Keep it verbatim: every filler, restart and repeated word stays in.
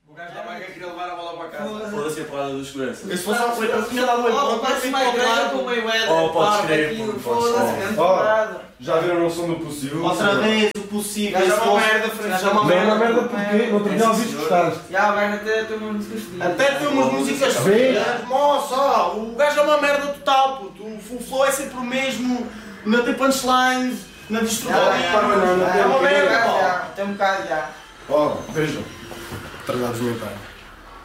O gajo da Maica queria levar a bola para casa. Foda-se a porrada dos segurança. Se fosse ao Cleiton, tinha dado uma Oh, parece uma igreja com uma Mayweather. Oh, podes crer, pô, podes Foda-se, crer. grande Oh. parado. Já viram o som do possível? Outra vez, o possível. Gajo é esse uma post- merda, gajo é Francisco. uma Não é uma merda merda. porque no outro dia ouviste gostaste. Já, o gajo até tem umas músicas fodidas. Até tem umas músicas Vê. feias, moça, o gajo é uma merda total, puto. O flow é sempre o mesmo, não tem punchlines, não diz tudo Já, ali. já, pá, não, não É uma tem- merda, já, pá. já, tem um bocado já. Ó, vejam. Treinados mentais.